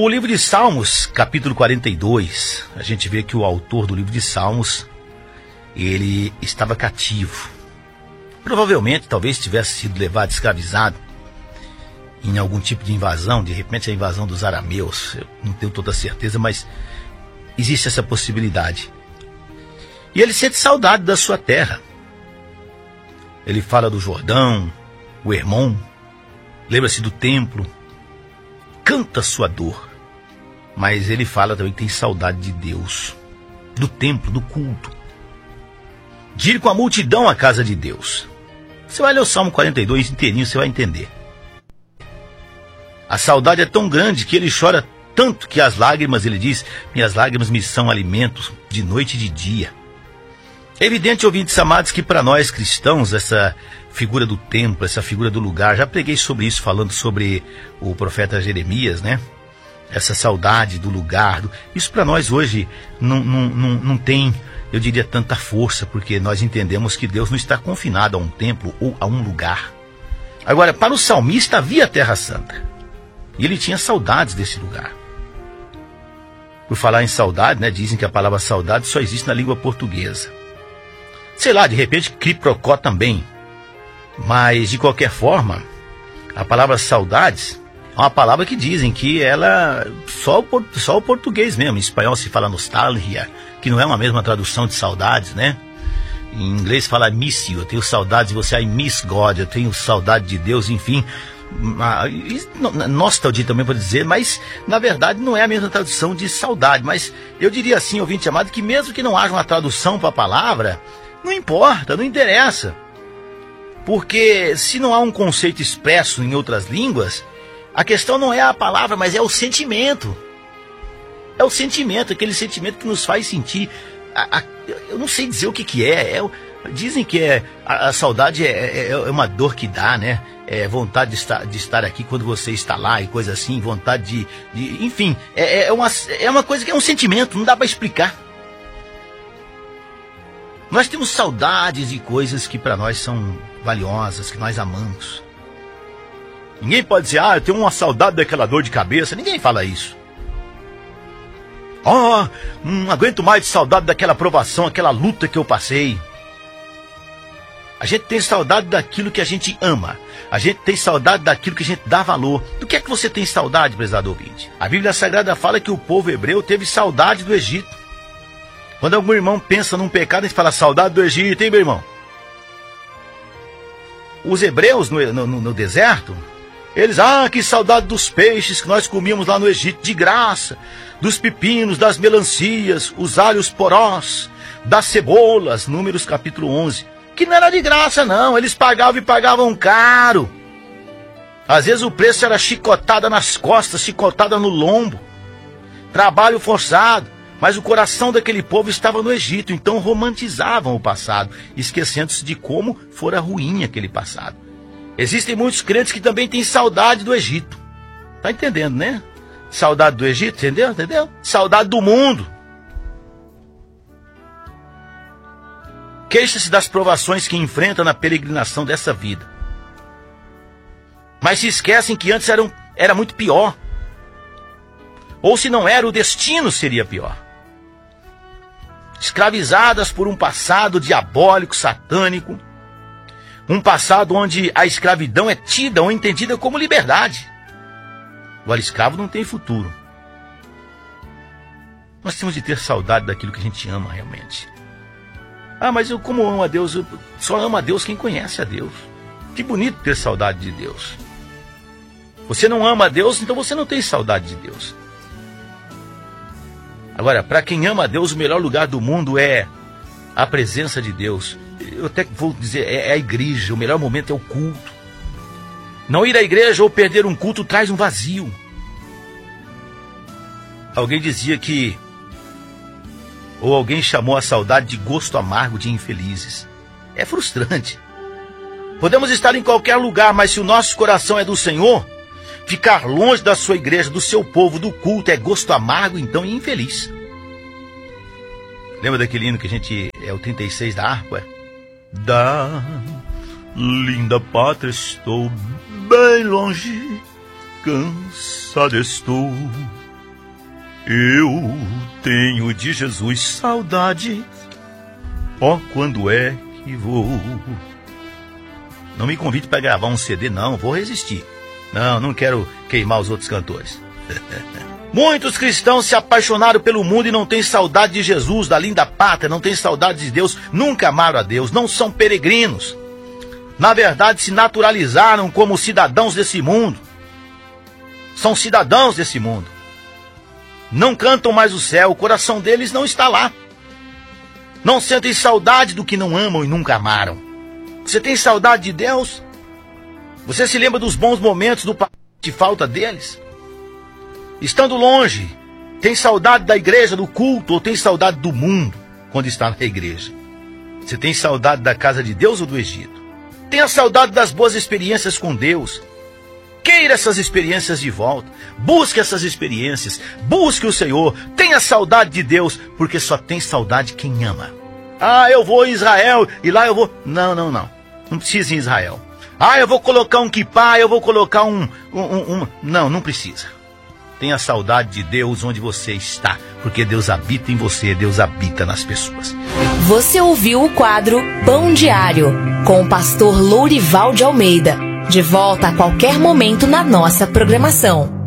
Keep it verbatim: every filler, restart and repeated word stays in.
No livro de Salmos, capítulo quarenta e dois, a gente vê que o autor do livro de Salmos, ele estava cativo. Provavelmente, talvez tivesse sido levado, escravizado em algum tipo de invasão, de repente a invasão dos arameus, eu não tenho toda certeza, mas existe essa possibilidade. E ele sente saudade da sua terra. Ele fala do Jordão, o Hermon, lembra-se do templo, canta sua dor, mas ele fala também que tem saudade de Deus, do templo, do culto, de ir com a multidão à casa de Deus. Você vai ler o Salmo quarenta e dois inteirinho, você vai entender. A saudade é tão grande que ele chora tanto que as lágrimas, ele diz, minhas lágrimas me são alimentos de noite e de dia. É evidente, ouvintes amados, que para nós cristãos, essa figura do templo, essa figura do lugar, já preguei sobre isso, falando sobre o profeta Jeremias, né? Essa saudade do lugar, do... isso para nós hoje não, não, não, não tem, eu diria, tanta força, porque nós entendemos que Deus não está confinado a um templo ou a um lugar. Agora, para o salmista havia a Terra Santa. E ele tinha saudades desse lugar. Por falar em saudade, né, dizem que a palavra saudade só existe na língua portuguesa. Sei lá, de repente, quiprocó também. Mas, de qualquer forma, a palavra saudades é uma palavra que dizem que ela, só o, só o português mesmo, em espanhol se fala nostalgia, que não é uma mesma tradução de saudades, né? Em inglês fala miss you, eu tenho saudades de você, I miss God, eu tenho saudade de Deus, enfim... nostalgia também pode dizer, mas na verdade não é a mesma tradução de saudade. Mas eu diria assim, ouvinte amado, que mesmo que não haja uma tradução para a palavra, não importa, não interessa, porque se não há um conceito expresso em outras línguas, a questão não é a palavra, mas é o sentimento. É o sentimento, aquele sentimento que nos faz sentir a, a, eu não sei dizer o que que é, é dizem que é, a, a saudade é, é, é uma dor que dá, né? É vontade de estar, de estar aqui quando você está lá e coisa assim, vontade de... de enfim, é, é, uma, é uma coisa que é um sentimento, não dá para explicar. Nós temos saudades de coisas que para nós são valiosas, que nós amamos. Ninguém pode dizer, ah, eu tenho uma saudade daquela dor de cabeça. Ninguém fala isso. Oh, não aguento mais de saudade daquela provação, aquela luta que eu passei. A gente tem saudade daquilo que a gente ama. A gente tem saudade daquilo que a gente dá valor. Do que é que você tem saudade, prezado ouvinte? A Bíblia Sagrada fala que o povo hebreu teve saudade do Egito. Quando algum irmão pensa num pecado, ele fala saudade do Egito, hein, meu irmão? Os hebreus no, no, no deserto, eles, ah, que saudade dos peixes que nós comíamos lá no Egito, de graça. Dos pepinos, das melancias, os alhos porós, das cebolas, Números capítulo onze. Que não era de graça não, eles pagavam e pagavam caro. Às vezes o preço era chicotada nas costas, chicotada no lombo, trabalho forçado, mas o coração daquele povo estava no Egito, então romantizavam o passado, esquecendo-se de como fora ruim aquele passado. Existem muitos crentes que também têm saudade do Egito, tá entendendo, né? Saudade do Egito, entendeu? Entendeu? Saudade do mundo. Queixa-se das provações que enfrenta na peregrinação dessa vida. Mas se esquecem que antes era, um, era muito pior. Ou se não era, o destino seria pior. Escravizadas por um passado diabólico, satânico. Um passado onde a escravidão é tida ou entendida como liberdade. Agora, escravo não tem futuro. Nós temos de ter saudade daquilo que a gente ama realmente. Ah, mas eu como amo a Deus, eu só amo a Deus quem conhece a Deus. Que bonito ter saudade de Deus. Você não ama a Deus, então você não tem saudade de Deus. Agora, para quem ama a Deus, o melhor lugar do mundo é a presença de Deus. Eu até vou dizer, é a igreja, o melhor momento é o culto. Não ir à igreja ou perder um culto traz um vazio. Alguém dizia que ou alguém chamou a saudade de gosto amargo de infelizes. É frustrante. Podemos estar em qualquer lugar, mas se o nosso coração é do Senhor, ficar longe da sua igreja, do seu povo, do culto, é gosto amargo, então, e infeliz. Lembra daquele hino que a gente... é o trinta e seis da harpa? Da linda pátria estou bem longe, cansado estou Eu tenho de Jesus saudade, ó, quando é que vou. Não me convide para gravar um C D, não, vou resistir. Não, não quero queimar os outros cantores. Muitos cristãos se apaixonaram pelo mundo e não têm saudade de Jesus, da linda pátria, não têm saudade de Deus, nunca amaram a Deus, não são peregrinos. Na verdade, se naturalizaram como cidadãos desse mundo. São cidadãos desse mundo. Não cantam mais o céu, o coração deles não está lá. Não sentem saudade do que não amam e nunca amaram. Você tem saudade de Deus? Você se lembra dos bons momentos do passado e falta deles? Estando longe, tem saudade da igreja, do culto, ou tem saudade do mundo quando está na igreja? Você tem saudade da casa de Deus ou do Egito? Tenha saudade das boas experiências com Deus. Queira essas experiências de volta. Busque essas experiências. Busque o Senhor. Tenha saudade de Deus, porque só tem saudade quem ama. Ah, eu vou em Israel e lá eu vou... Não, não, não. Não precisa ir em Israel. Ah, eu vou colocar um quipá, eu vou colocar um, um, um, um... Não, não precisa. Tenha saudade de Deus onde você está, porque Deus habita em você, Deus habita nas pessoas. Você ouviu o quadro Pão Diário, com o pastor Lourival de Almeida. De volta a qualquer momento na nossa programação.